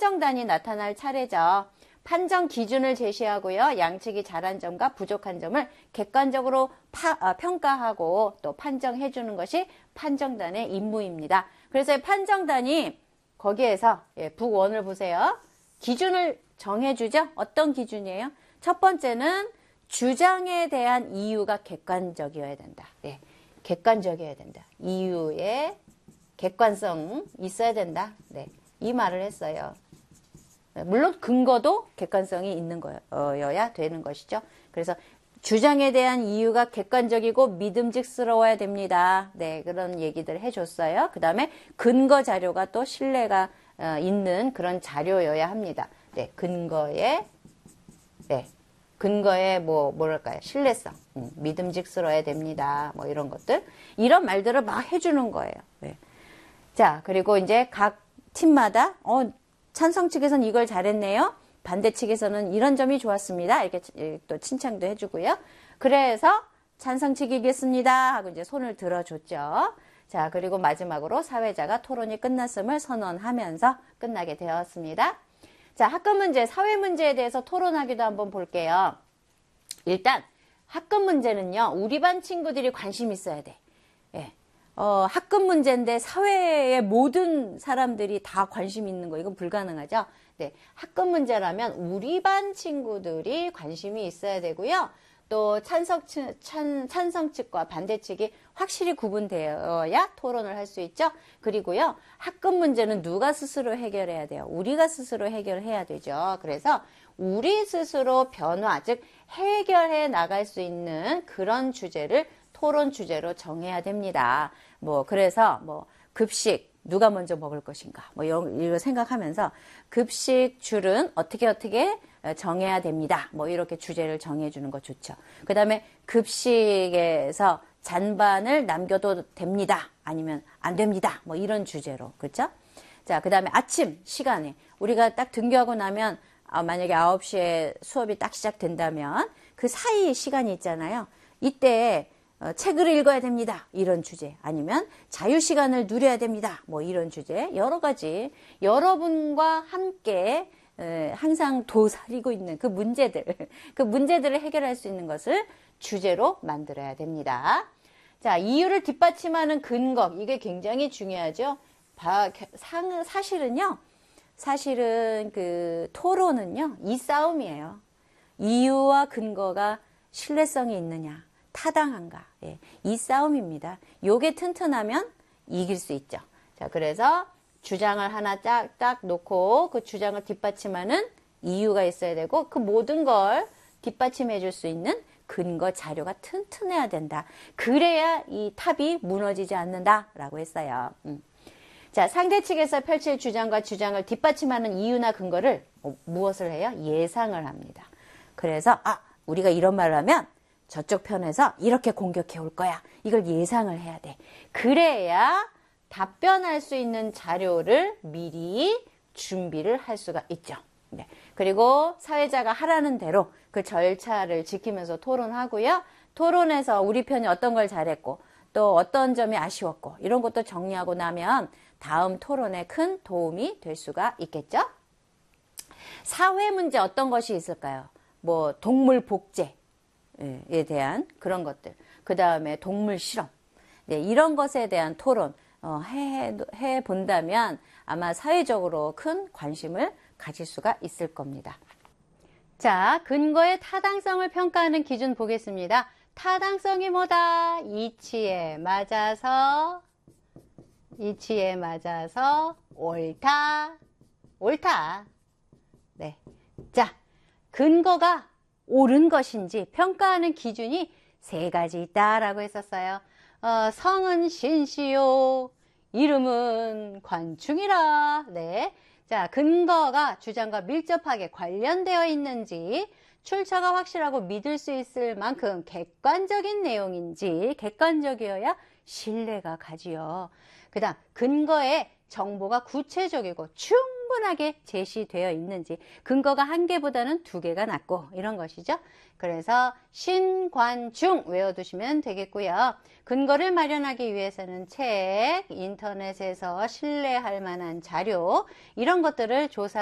판정단이 나타날 차례죠. 판정 기준을 제시하고요. 양측이 잘한 점과 부족한 점을 객관적으로 평가하고 또 판정해 주는 것이 판정단의 임무입니다. 그래서 판정단이 거기에서 북1을 보세요. 기준을 정해주죠. 어떤 기준이에요? 첫 번째는 주장에 대한 이유가 객관적이어야 된다. 네, 객관적이어야 된다. 이유에 객관성 있어야 된다. 네, 이 말을 했어요. 물론 근거도 객관성이 있는 거여야 되는 것이죠. 그래서 주장에 대한 이유가 객관적이고 믿음직스러워야 됩니다. 네, 그런 얘기들 해줬어요. 그 다음에 근거 자료가 또 신뢰가 있는 그런 자료여야 합니다. 네, 근거에 뭐랄까요, 신뢰성, 믿음직스러워야 됩니다. 뭐 이런 것들, 이런 말들을 막 해주는 거예요. 네. 자, 그리고 이제 각 팀마다 찬성 측에서는 이걸 잘했네요. 반대 측에서는 이런 점이 좋았습니다. 이렇게 또 칭찬도 해주고요. 그래서 찬성 측이 이겼습니다 하고 이제 손을 들어줬죠. 자, 그리고 마지막으로 사회자가 토론이 끝났음을 선언하면서 끝나게 되었습니다. 자, 학급 문제, 사회 문제에 대해서 토론하기도 한번 볼게요. 일단 학급 문제는요, 우리 반 친구들이 관심 있어야 돼. 예. 학급 문제인데 사회의 모든 사람들이 다 관심 있는 거, 이건 불가능하죠. 네, 학급 문제라면 우리 반 친구들이 관심이 있어야 되고요. 또 찬성 측과 반대 측이 확실히 구분되어야 토론을 할 수 있죠. 그리고요, 학급 문제는 누가 스스로 해결해야 돼요? 우리가 스스로 해결해야 되죠. 그래서 우리 스스로 변화, 즉 해결해 나갈 수 있는 그런 주제를 토론 주제로 정해야 됩니다. 그래서 급식 누가 먼저 먹을 것인가, 이거 생각하면서 급식 줄은 어떻게 정해야 됩니다. 이렇게 주제를 정해주는 거 좋죠. 그 다음에 급식에서 잔반을 남겨도 됩니다. 아니면 안 됩니다. 이런 주제로, 그렇죠? 자, 그 다음에 아침 시간에 우리가 딱 등교하고 나면 만약에 9시에 수업이 딱 시작된다면 그 사이 시간이 있잖아요. 이때 책을 읽어야 됩니다. 이런 주제. 아니면 자유시간을 누려야 됩니다. 이런 주제. 여러 가지 여러분과 함께 항상 도사리고 있는 그 문제들을 해결할 수 있는 것을 주제로 만들어야 됩니다. 자, 이유를 뒷받침하는 근거. 이게 굉장히 중요하죠. 사실은 그 토론은요, 이 싸움이에요. 이유와 근거가 신뢰성이 있느냐, 타당한가. 예, 이 싸움입니다. 요게 튼튼하면 이길 수 있죠. 자, 그래서 주장을 하나 딱 놓고 그 주장을 뒷받침하는 이유가 있어야 되고 그 모든 걸 뒷받침해 줄 수 있는 근거 자료가 튼튼해야 된다. 그래야 이 탑이 무너지지 않는다라고 했어요. 자, 상대 측에서 펼칠 주장과 주장을 뒷받침하는 이유나 근거를 무엇을 해요? 예상을 합니다. 그래서 우리가 이런 말을 하면 저쪽 편에서 이렇게 공격해 올 거야. 이걸 예상을 해야 돼. 그래야 답변할 수 있는 자료를 미리 준비를 할 수가 있죠. 네. 그리고 사회자가 하라는 대로 그 절차를 지키면서 토론하고요. 토론에서 우리 편이 어떤 걸 잘했고 또 어떤 점이 아쉬웠고 이런 것도 정리하고 나면 다음 토론에 큰 도움이 될 수가 있겠죠. 사회 문제 어떤 것이 있을까요? 동물 복제에 대한 그런 것들, 그 다음에 동물 실험, 네, 이런 것에 대한 토론 해 본다면 아마 사회적으로 큰 관심을 가질 수가 있을 겁니다. 자, 근거의 타당성을 평가하는 기준 보겠습니다. 타당성이 뭐다? 이치에 맞아서 옳다. 네. 자, 근거가 옳은 것인지 평가하는 기준이 3가지 있다라고 했었어요. 성은 신시요, 이름은 관충이라. 네. 자, 근거가 주장과 밀접하게 관련되어 있는지, 출처가 확실하고 믿을 수 있을 만큼 객관적인 내용인지, 객관적이어야 신뢰가 가지요. 그 다음, 근거에 정보가 구체적이고 충분하게 제시되어 있는지, 근거가 1개보다는 2개가 낫고 이런 것이죠. 그래서 신관중 외워두시면 되겠고요. 근거를 마련하기 위해서는 책, 인터넷에서 신뢰할 만한 자료 이런 것들을 조사